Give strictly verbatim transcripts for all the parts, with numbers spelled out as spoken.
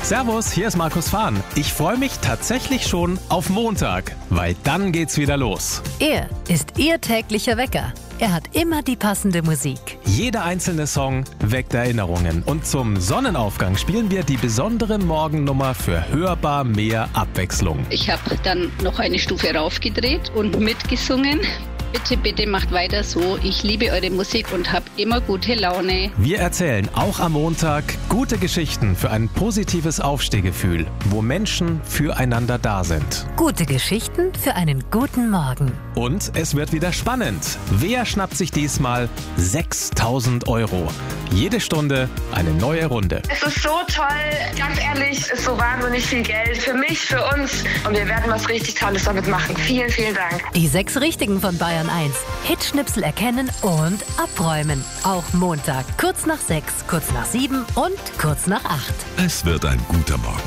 Servus, hier ist Markus Fahn. Ich freue mich tatsächlich schon auf Montag, weil dann geht's wieder los. Er ist Ihr täglicher Wecker. Er hat immer die passende Musik. Jeder einzelne Song weckt Erinnerungen. Und zum Sonnenaufgang spielen wir die besondere Morgennummer für hörbar mehr Abwechslung. Ich habe dann noch eine Stufe raufgedreht und mitgesungen. Bitte, bitte macht weiter so. Ich liebe eure Musik und habe immer gute Laune. Wir erzählen auch am Montag gute Geschichten für ein positives Aufstehgefühl, wo Menschen füreinander da sind. Gute Geschichten für einen guten Morgen. Und es wird wieder spannend. Wer schnappt sich diesmal sechstausend Euro? Jede Stunde eine neue Runde. Es ist so toll, ganz ehrlich, es ist so wahnsinnig viel Geld für mich, für uns. Und wir werden was richtig Tolles damit machen. Vielen, vielen Dank. Die sechs Richtigen von Bayern eins. Hitschnipsel erkennen und abräumen. Auch Montag, kurz nach sechs, kurz nach sieben und kurz nach acht. Es wird ein guter Morgen.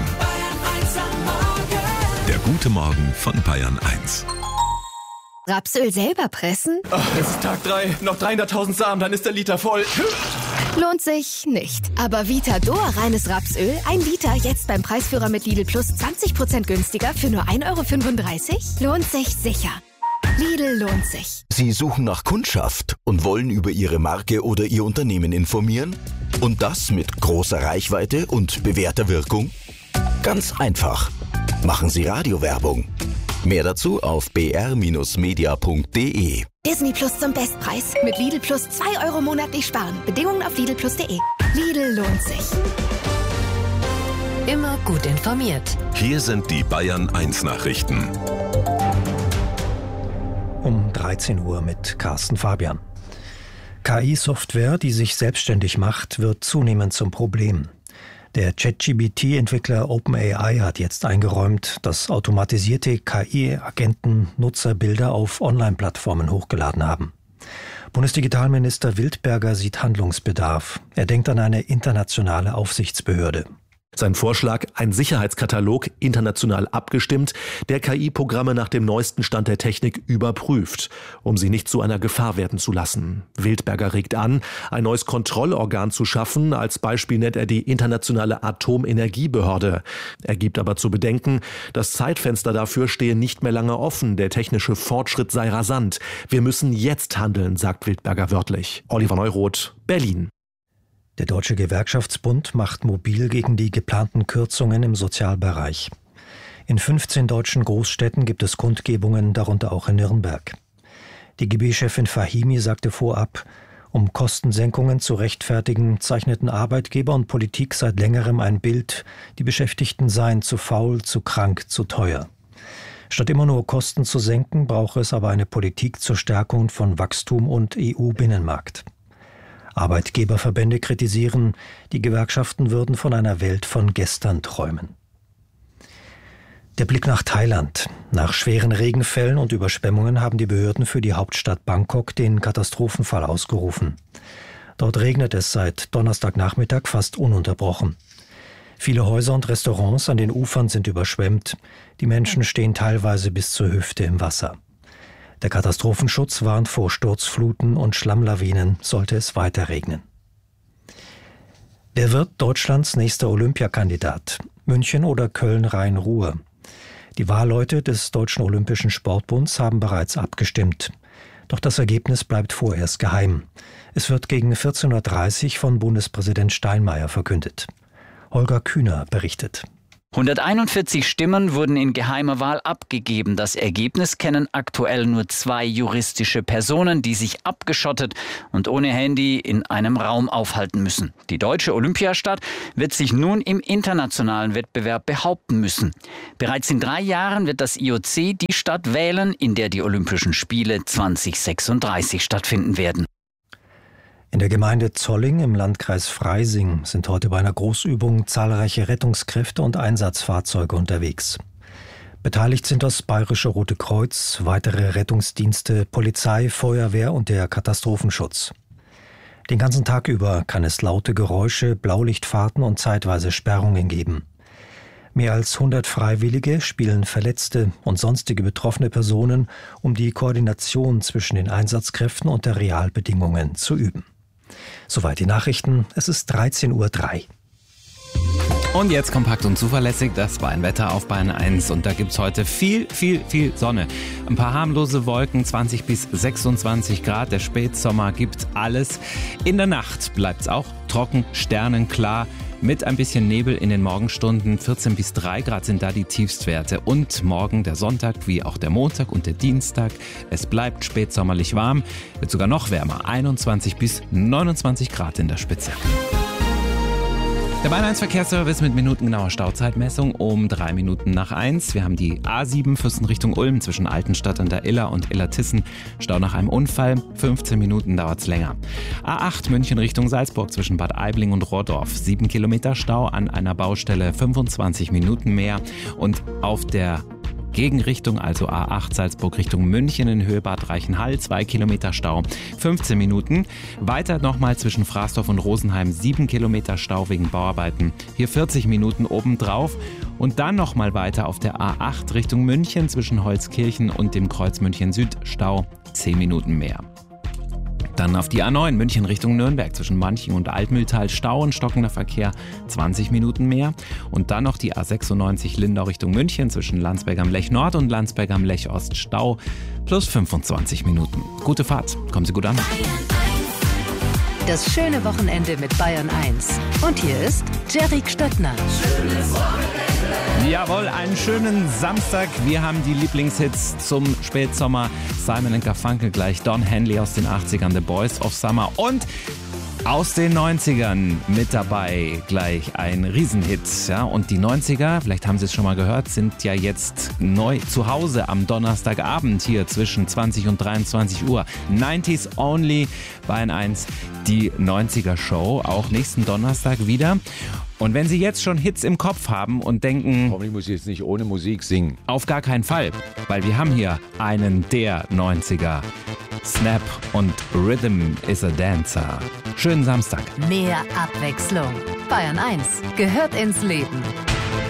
Der gute Morgen von Bayern eins. Rapsöl selber pressen? Oh, es ist Tag drei, noch dreihunderttausend Samen, dann ist der Liter voll. Lohnt sich nicht. Aber Vitador reines Rapsöl, ein Liter, jetzt beim Preisführer mit Lidl Plus zwanzig Prozent günstiger für nur ein Euro fünfunddreißig? Lohnt sich sicher. Lidl lohnt sich. Sie suchen nach Kundschaft und wollen über Ihre Marke oder Ihr Unternehmen informieren? Und das mit großer Reichweite und bewährter Wirkung? Ganz einfach. Machen Sie Radiowerbung. Mehr dazu auf b r Bindestrich media punkt d e. Disney Plus zum Bestpreis. Mit Lidl Plus zwei Euro monatlich sparen. Bedingungen auf lidl plus punkt d e. Lidl lohnt sich. Immer gut informiert. Hier sind die Bayern eins Nachrichten. Um dreizehn Uhr mit Carsten Fabian. K I-Software, die sich selbstständig macht, wird zunehmend zum Problem. Der ChatGPT-Entwickler OpenAI hat jetzt eingeräumt, dass automatisierte K I-Agenten Nutzerbilder auf Online-Plattformen hochgeladen haben. Bundesdigitalminister Wildberger sieht Handlungsbedarf. Er denkt an eine internationale Aufsichtsbehörde. Sein Vorschlag, ein Sicherheitskatalog, international abgestimmt, der K I-Programme nach dem neuesten Stand der Technik überprüft, um sie nicht zu einer Gefahr werden zu lassen. Wildberger regt an, ein neues Kontrollorgan zu schaffen. Als Beispiel nennt er die Internationale Atomenergiebehörde. Er gibt aber zu bedenken, das Zeitfenster dafür stehe nicht mehr lange offen. Der technische Fortschritt sei rasant. Wir müssen jetzt handeln, sagt Wildberger wörtlich. Oliver Neuroth, Berlin. Der Deutsche Gewerkschaftsbund macht mobil gegen die geplanten Kürzungen im Sozialbereich. In fünfzehn deutschen Großstädten gibt es Kundgebungen, darunter auch in Nürnberg. Die G B-Chefin Fahimi sagte vorab, um Kostensenkungen zu rechtfertigen, zeichneten Arbeitgeber und Politik seit längerem ein Bild, die Beschäftigten seien zu faul, zu krank, zu teuer. Statt immer nur Kosten zu senken, brauche es aber eine Politik zur Stärkung von Wachstum und E U-Binnenmarkt. Arbeitgeberverbände kritisieren, die Gewerkschaften würden von einer Welt von gestern träumen. Der Blick nach Thailand. Nach schweren Regenfällen und Überschwemmungen haben die Behörden für die Hauptstadt Bangkok den Katastrophenfall ausgerufen. Dort regnet es seit Donnerstagnachmittag fast ununterbrochen. Viele Häuser und Restaurants an den Ufern sind überschwemmt. Die Menschen stehen teilweise bis zur Hüfte im Wasser. Der Katastrophenschutz warnt vor Sturzfluten und Schlammlawinen, sollte es weiter regnen. Wer wird Deutschlands nächster Olympiakandidat? München oder Köln-Rhein-Ruhr? Die Wahlleute des Deutschen Olympischen Sportbunds haben bereits abgestimmt. Doch das Ergebnis bleibt vorerst geheim. Es wird gegen vierzehn Uhr dreißig von Bundespräsident Steinmeier verkündet. Holger Kühner berichtet. hunderteinundvierzig Stimmen wurden in geheimer Wahl abgegeben. Das Ergebnis kennen aktuell nur zwei juristische Personen, die sich abgeschottet und ohne Handy in einem Raum aufhalten müssen. Die deutsche Olympiastadt wird sich nun im internationalen Wettbewerb behaupten müssen. Bereits in drei Jahren wird das I O C die Stadt wählen, in der die Olympischen Spiele zweitausendsechsunddreißig stattfinden werden. In der Gemeinde Zolling im Landkreis Freising sind heute bei einer Großübung zahlreiche Rettungskräfte und Einsatzfahrzeuge unterwegs. Beteiligt sind das Bayerische Rote Kreuz, weitere Rettungsdienste, Polizei, Feuerwehr und der Katastrophenschutz. Den ganzen Tag über kann es laute Geräusche, Blaulichtfahrten und zeitweise Sperrungen geben. Mehr als hundert Freiwillige spielen Verletzte und sonstige betroffene Personen, um die Koordination zwischen den Einsatzkräften und der Realbedingungen zu üben. Soweit die Nachrichten. Es ist dreizehn Uhr drei. Und jetzt kompakt und zuverlässig, das war ein Wetter auf Bayern eins und da gibt's heute viel, viel, viel Sonne. Ein paar harmlose Wolken, zwanzig bis sechsundzwanzig Grad, der Spätsommer gibt alles. In der Nacht bleibt's auch trocken, sternenklar. Mit ein bisschen Nebel in den Morgenstunden, vierzehn bis drei Grad sind da die Tiefstwerte. Und morgen der Sonntag wie auch der Montag und der Dienstag. Es bleibt spätsommerlich warm, wird sogar noch wärmer, einundzwanzig bis neunundzwanzig Grad in der Spitze. Der Bayern eins Verkehrsservice mit minutengenauer Stauzeitmessung um drei Minuten nach eins. Wir haben die A sieben Fürsten Richtung Ulm zwischen Altenstadt an der Iller und Illertissen. Stau nach einem Unfall, fünfzehn Minuten dauert's länger. A acht München Richtung Salzburg zwischen Bad Aibling und Rohrdorf. sieben Kilometer Stau an einer Baustelle, fünfundzwanzig Minuten mehr. Und auf der Gegenrichtung, also A acht Salzburg Richtung München in Höhe Bad Reichenhall, zwei Kilometer Stau, fünfzehn Minuten. Weiter nochmal zwischen Fraßdorf und Rosenheim, sieben Kilometer Stau wegen Bauarbeiten, hier vierzig Minuten obendrauf. Und dann nochmal weiter auf der A acht Richtung München zwischen Holzkirchen und dem Kreuz München Süd, Stau, zehn Minuten mehr. Dann auf die A neun München Richtung Nürnberg zwischen Manching und Altmühltal, Stau und stockender Verkehr, zwanzig Minuten mehr. Und dann noch die A sechsundneunzig Lindau Richtung München zwischen Landsberg am Lech Nord und Landsberg am Lech Ost, Stau plus fünfundzwanzig Minuten. Gute Fahrt, kommen Sie gut an. Das schöne Wochenende mit Bayern eins. Und hier ist Jerry Stöttner. Schönes Wochenende. Jawohl, einen schönen Samstag. Wir haben die Lieblingshits zum Spätsommer. Simon and Garfunkel gleich, Don Henley aus den achtzigern, The Boys of Summer und aus den neunzigern mit dabei gleich ein Riesenhit. Ja, und die neunziger, vielleicht haben Sie es schon mal gehört, sind ja jetzt neu zu Hause am Donnerstagabend hier zwischen zwanzig und dreiundzwanzig Uhr. neunziger Only, Bayern eins, die neunziger Show, auch nächsten Donnerstag wieder. Und wenn Sie jetzt schon Hits im Kopf haben und denken, komm, ich muss jetzt nicht ohne Musik singen. Auf gar keinen Fall, weil wir haben hier einen der neunziger. Snap und Rhythm is a Dancer. Schönen Samstag. Mehr Abwechslung. Bayern eins gehört ins Leben.